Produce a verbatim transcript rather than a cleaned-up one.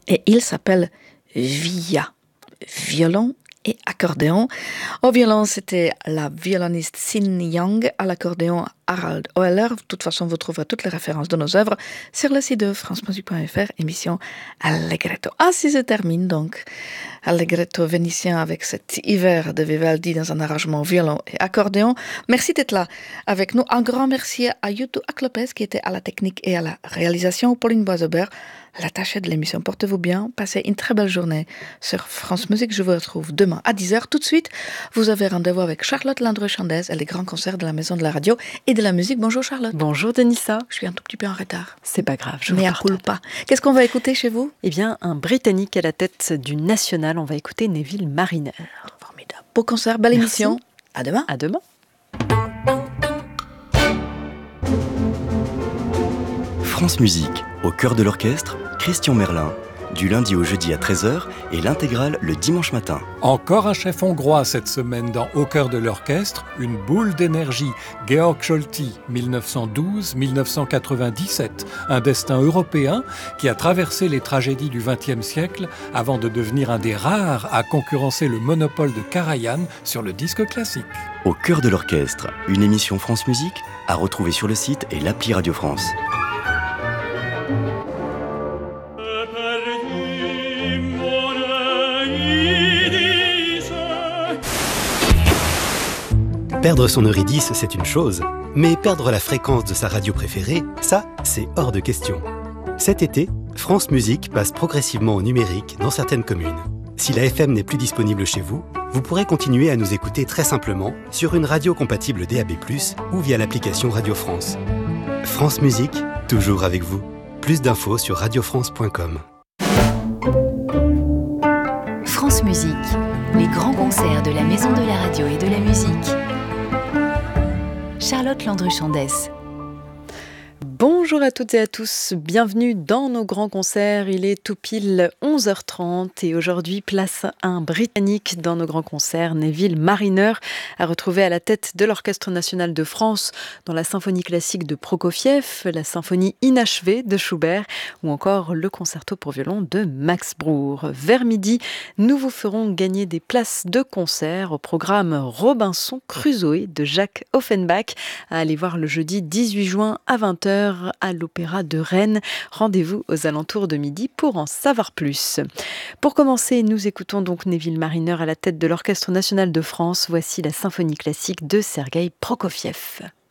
et il s'appelle Via, violon et accordéon. Au violon, c'était la violoniste Sin Young, à l'accordéon Harald Oeller. De toute façon, vous trouverez toutes les références de nos œuvres sur le site de france musique point f r, émission Allegretto. Ainsi se termine donc Allegretto vénitien avec cet hiver de Vivaldi dans un arrangement violon et accordéon. Merci d'être là avec nous. Un grand merci à Yuto Aklopes qui était à la technique et à la réalisation. Pauline Boiseaubert, l'attachée de l'émission. Portez-vous bien, passez une très belle journée sur France Musique. Je vous retrouve demain à dix heures. Tout de suite, vous avez rendez-vous avec Charlotte Landry-Chandès et les grands concerts de la Maison de la Radio et de la Musique. Bonjour Charlotte. Bonjour Denissa. Je suis un tout petit peu en retard. C'est pas grave, je Mais à coule pas. Qu'est-ce qu'on va écouter chez vous? Eh bien, un Britannique à la tête du National. On va écouter Neville Marriner. Formidable. Beau concert, belle Merci. émission. À demain. À demain. France Musique, au cœur de l'orchestre, Christian Merlin. Du lundi au jeudi à treize heures et l'intégrale le dimanche matin. Encore un chef hongrois cette semaine dans Au cœur de l'orchestre, une boule d'énergie, Georg Scholti, dix-neuf cent douze à dix-neuf cent quatre-vingt-dix-sept. Un destin européen qui a traversé les tragédies du vingtième siècle avant de devenir un des rares à concurrencer le monopole de Karajan sur le disque classique. Au cœur de l'orchestre, une émission France Musique à retrouver sur le site et l'appli Radio France. Perdre son Eurydice, c'est une chose, mais perdre la fréquence de sa radio préférée, ça, c'est hors de question. Cet été, France Musique passe progressivement au numérique dans certaines communes. Si la F M n'est plus disponible chez vous, vous pourrez continuer à nous écouter très simplement sur une radio compatible D A B plus, ou via l'application Radio France. France Musique, toujours avec vous. Plus d'infos sur radio france point com. France Musique, les grands concerts de la Maison de la Radio et de la Musique. Charlotte Landry-Chandès. Bonjour à toutes et à tous, bienvenue dans nos grands concerts. Il est tout pile onze heures trente et aujourd'hui, place à un Britannique dans nos grands concerts, Neville Marriner, à retrouver à la tête de l'Orchestre national de France dans la symphonie classique de Prokofiev, la symphonie inachevée de Schubert ou encore le concerto pour violon de Max Bruch. Vers midi, nous vous ferons gagner des places de concert au programme Robinson Crusoe de Jacques Offenbach à aller voir le jeudi dix-huit juin à vingt heures à l'Opéra de Rennes. Rendez-vous aux alentours de midi pour en savoir plus. Pour commencer, nous écoutons donc Neville Marriner à la tête de l'Orchestre national de France. Voici la symphonie classique de Sergueï Prokofiev.